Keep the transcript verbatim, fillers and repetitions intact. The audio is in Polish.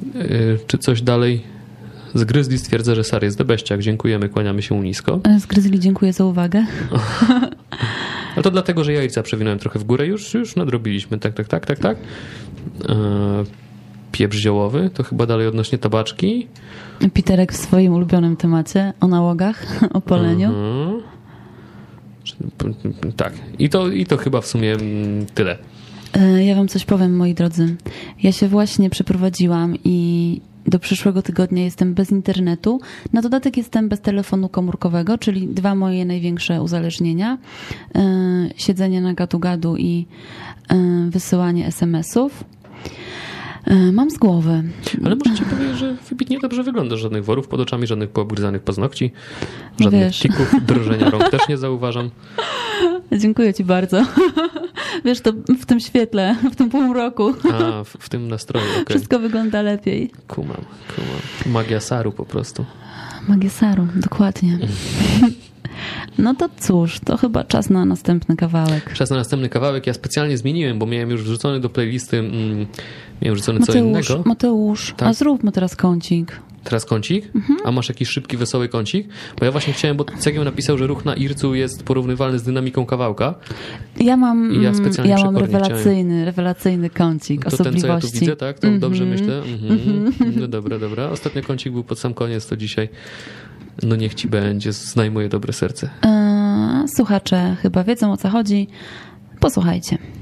Czy coś dalej? Z Grizzly stwierdza, że Sar jest debeściak. Dziękujemy, kłaniamy się mu nisko. Z Grizzly dziękuję za uwagę. Ale to dlatego, że jajca przewinąłem trochę w górę. Już, już nadrobiliśmy. Tak, tak, tak, tak, tak. Eee, pieprz ziołowy. To chyba dalej odnośnie tabaczki. Piterek w swoim ulubionym temacie. O nałogach, o paleniu. Mhm. Tak. I to, I to chyba w sumie tyle. Ja wam coś powiem, moi drodzy. Ja się właśnie przeprowadziłam i do przyszłego tygodnia jestem bez internetu. Na dodatek jestem bez telefonu komórkowego, czyli dwa moje największe uzależnienia. Siedzenie na gadu-gadu i wysyłanie es em esów. Mam z głowy. Ale muszę ci powiedzieć, że wybitnie dobrze wyglądasz. Żadnych worów pod oczami, żadnych poobgryzanych paznokci, żadnych Wiesz. tików, drżenia rąk też nie zauważam. Dziękuję ci bardzo. Wiesz, to w tym świetle, w tym półmroku. A, w, w tym nastroju, okay. Wszystko wygląda lepiej. Kumam, kumam. Magia Saru po prostu. Magia Saru, dokładnie. No to cóż, to chyba czas na następny kawałek. Czas na następny kawałek. Ja specjalnie zmieniłem, bo miałem już wrzucony do playlisty, mm, miałem wrzucony Mateusz, co innego. Mateusz, tak? A zróbmy teraz kącik. Teraz kącik? Mhm. A masz jakiś szybki, wesoły kącik? Bo ja właśnie chciałem, bo Cegieł napisał, że ruch na Ircu jest porównywalny z dynamiką kawałka. Ja mam, I ja, ja mam rewelacyjny, chciałem... rewelacyjny kącik to osobliwości. To ten, co ja tu widzę, tak? To mm-hmm. dobrze myślę? Mm-hmm. Mm-hmm. No dobra, dobra. Ostatnio kącik był pod sam koniec, to dzisiaj no niech ci będzie, znaj moje dobre serce. Eee, słuchacze chyba wiedzą, o co chodzi. Posłuchajcie.